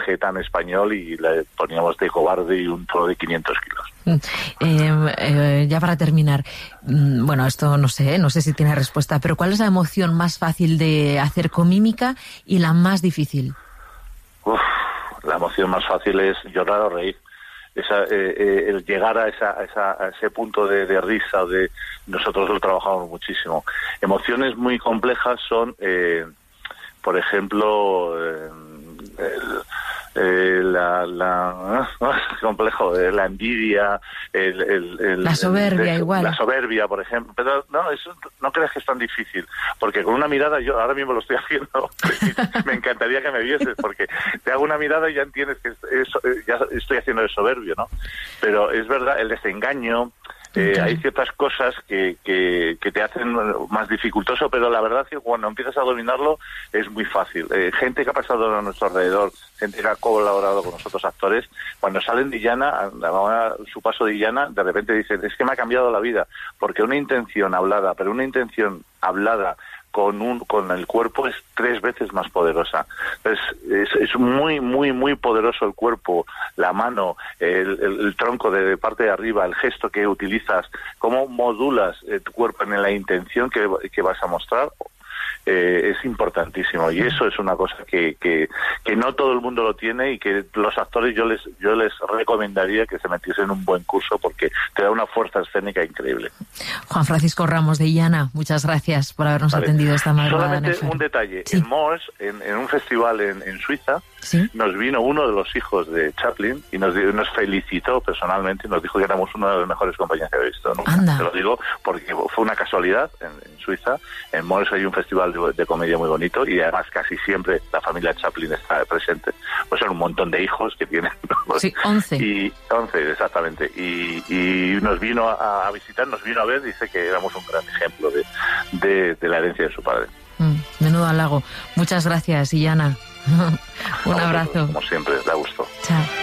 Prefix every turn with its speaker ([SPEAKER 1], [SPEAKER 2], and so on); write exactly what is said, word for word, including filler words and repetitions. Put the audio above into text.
[SPEAKER 1] traje tan español y le poníamos de cobarde y un toro de quinientos kilos.
[SPEAKER 2] Eh, eh, ya para terminar, bueno, esto no sé, no sé si tiene respuesta, pero ¿cuál es la emoción más fácil de hacer con mímica y la más difícil?
[SPEAKER 1] Uf, la emoción más fácil es llorar o reír. Esa, eh, eh, el llegar a, esa, a, esa, a ese punto de, de risa, de nosotros lo trabajamos muchísimo. Emociones muy complejas son, eh, por ejemplo, eh, el, eh, la, la ¿no? complejo, eh, la envidia, el, el, el,
[SPEAKER 2] la soberbia,
[SPEAKER 1] el,
[SPEAKER 2] igual.
[SPEAKER 1] La soberbia, por ejemplo. Pero no, eso no creas que es tan difícil, porque con una mirada, yo ahora mismo lo estoy haciendo, me encantaría que me vieses, porque te hago una mirada y ya entiendes que es, es, ya estoy haciendo de soberbio, ¿no? Pero es verdad, el desengaño. Eh, okay. Hay ciertas cosas que, que, que te hacen más dificultoso, pero la verdad es que cuando empiezas a dominarlo es muy fácil. Eh, gente que ha pasado a nuestro alrededor, gente que ha colaborado con nosotros, actores, cuando salen de Illana, a su paso de Illana, de repente dicen, es que me ha cambiado la vida, porque una intención hablada, pero una intención hablada con un con el cuerpo es tres veces más poderosa. Entonces, es, es muy, muy, muy poderoso el cuerpo, la mano, el, el, el tronco de, de parte de arriba, el gesto que utilizas, cómo modulas eh, tu cuerpo en la intención que, que vas a mostrar. Eh, es importantísimo y eso es una cosa que, que que no todo el mundo lo tiene y que los actores yo les yo les recomendaría que se metiesen en un buen curso porque te da una fuerza escénica increíble.
[SPEAKER 2] Juan Francisco Ramos de Illana, muchas gracias por habernos vale. atendido esta madrugada.
[SPEAKER 1] Solamente un detalle, sí. en Moors, en, en un festival en, en Suiza,
[SPEAKER 2] ¿sí?
[SPEAKER 1] nos vino uno de los hijos de Chaplin y nos, nos felicitó personalmente y nos dijo que éramos una de las mejores compañías que había visto. Nunca.
[SPEAKER 2] Anda.
[SPEAKER 1] Te lo digo porque fue una casualidad en, en Suiza. En Moors hay un festival de, de comedia muy bonito y además casi siempre la familia Chaplin está presente. Pues son un montón de hijos que tienen.
[SPEAKER 2] Sí, once.
[SPEAKER 1] Y once, exactamente. Y, y nos vino a, a visitar, nos vino a ver, dice que éramos un gran ejemplo de, de, de la herencia de su padre.
[SPEAKER 2] Mm, menudo halago. Muchas gracias, Illana. Un abrazo.
[SPEAKER 1] Como siempre, da gusto.
[SPEAKER 2] Chao.